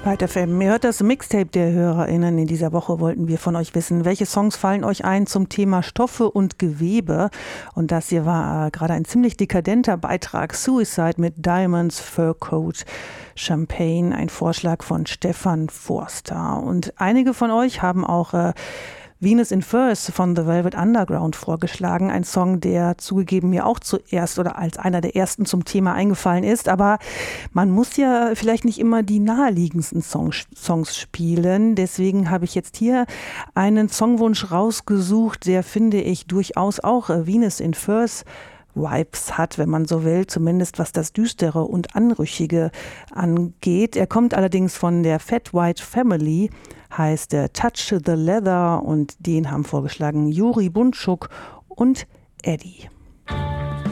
White FM. Ihr hört das Mixtape der HörerInnen. In dieser Woche wollten wir von euch wissen, welche Songs fallen euch ein zum Thema Stoffe und Gewebe. Und das hier war gerade ein ziemlich dekadenter Beitrag. Suicide mit Diamonds, Fur Coat, Champagne. Ein Vorschlag von Stefan Forster. Und einige von euch haben auch Venus in Furs von The Velvet Underground vorgeschlagen. Ein Song, der zugegeben mir auch zuerst oder als einer der ersten zum Thema eingefallen ist. Aber man muss ja vielleicht nicht immer die naheliegendsten Songs spielen. Deswegen habe ich jetzt hier einen Songwunsch rausgesucht, der, finde ich, durchaus auch Venus in Furs Vibes hat, wenn man so will, zumindest was das Düstere und Anrüchige angeht. Er kommt allerdings von der Fat White Family, heißt Touch the Leather, und den haben vorgeschlagen Juri Buntschuk und Eddie.